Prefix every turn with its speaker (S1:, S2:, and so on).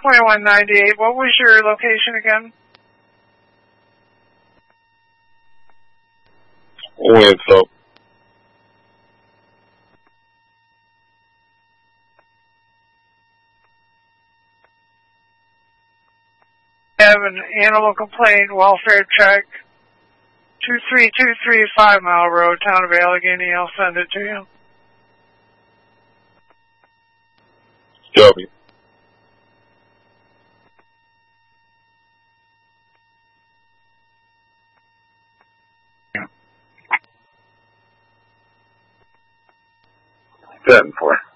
S1: 2198. What was your location again?
S2: Winthrop.
S1: Have an animal complaint, welfare check, 23235 5 Mile Road, Town of Allegheny. I'll send it to you.
S2: W. Good for.